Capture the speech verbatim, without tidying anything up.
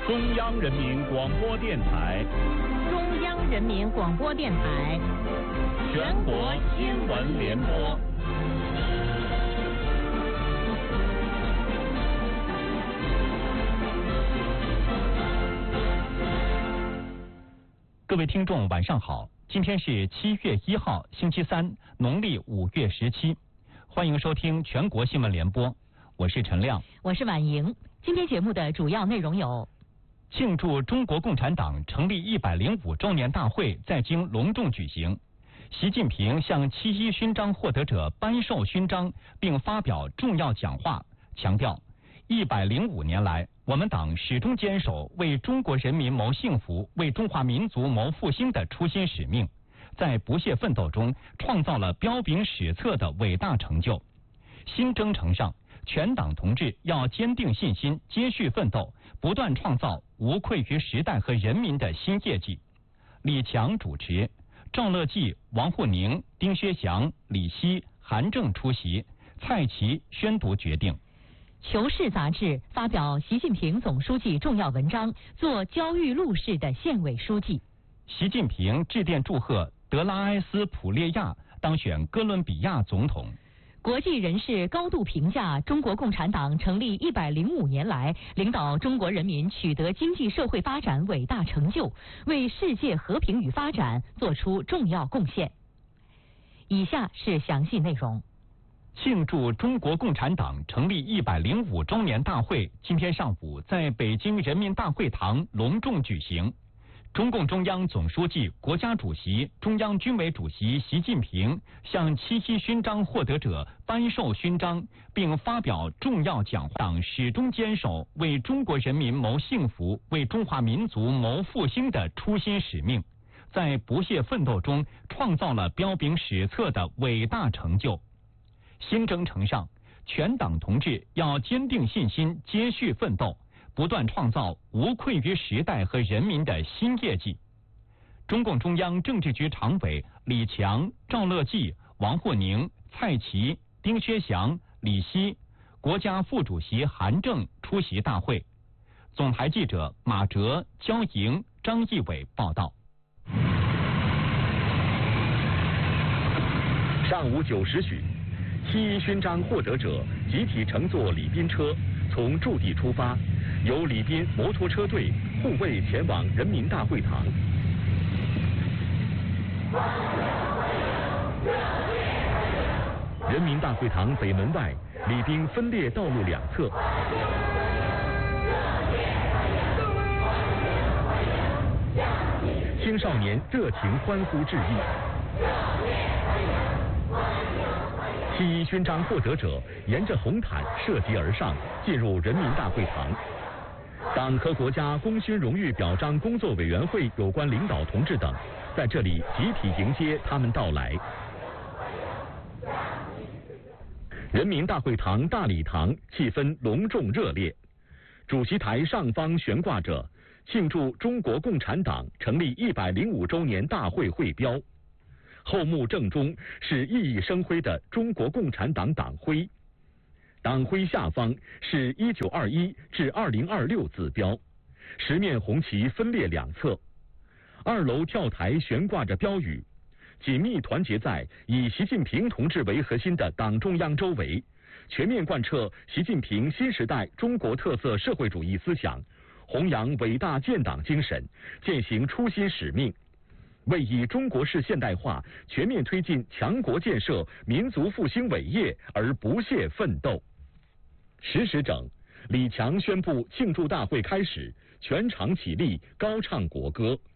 中央人民广播电台， 中央人民广播电台， 全国新闻联播。 各位听众，晚上好！今天是七月一号，星期三，农历五月十七。欢迎收听全国新闻联播，我是陈亮， 我是婉莹。今天节目的主要内容有： 庆祝中国共产党成立一百零五周年大会在京隆重举行。习近平向七一勋章获得者颁授勋章，并发表重要讲话，强调一百零五年来，我们党始终坚守为中国人民谋幸福、为中华民族谋复兴的初心使命，在不懈奋斗中创造了彪炳史册的伟大成就。新征程上，全党同志要坚定信心，接续奋斗，不断创造无愧于时代和人民的新业绩。李强主持，赵乐际、王沪宁、丁薛祥、李希、韩正出席，蔡奇宣读决定。 《求是》杂志发表习近平总书记重要文章，做焦裕禄式的县委书记。 习近平致电祝贺德拉埃斯普列亚当选哥伦比亚总统。 国际人士高度评价中国共产党成立一百零五年来，领导中国人民取得经济社会发展伟大成就，为世界和平与发展做出重要贡献。以下是详细内容。 庆祝中国共产党成立一百零五周年大会今天上午在北京人民大会堂隆重举行。中共中央总书记、国家主席、中央军委主席习近平向七一勋章获得者颁授勋章，并发表重要讲话。党始终坚守为中国人民谋幸福、为中华民族谋复兴的初心使命，在不懈奋斗中创造了彪炳史册的伟大成就。新征程上，全党同志要坚定信心，接续奋斗，不断创造无愧于时代和人民的新业绩。中共中央政治局常委李强、赵乐际、王沪宁、蔡奇、丁薛祥、李希，国家副主席韩正出席大会。总台记者马哲、焦莹、张义伟报道。 上午九时许，七一勋章获得者集体乘坐礼宾车从驻地出发，由礼宾摩托车队护卫前往人民大会堂。人民大会堂北门外，礼宾分列道路两侧，青少年热情欢呼致意。七一勋章获得者沿着红毯涉级而上，进入人民大会堂。党和国家功勋荣誉表彰工作委员会有关领导同志等在这里集体迎接他们到来。人民大会堂大礼堂气氛隆重热烈，主席台上方悬挂着庆祝中国共产党成立一百零五周年大会会标。后幕正中是熠熠生辉的中国共产党党徽，党徽下方是一九二一至二零二六字标，十面红旗分列两侧，二楼跳台悬挂着标语，紧密团结在以习近平同志为核心的党中央周围，全面贯彻习近平新时代中国特色社会主义思想，弘扬伟大建党精神，践行初心使命，为以中国式现代化全面推进强国建设、民族复兴伟业而不懈奋斗。十时整，李强宣布庆祝大会开始，全场起立，高唱国歌。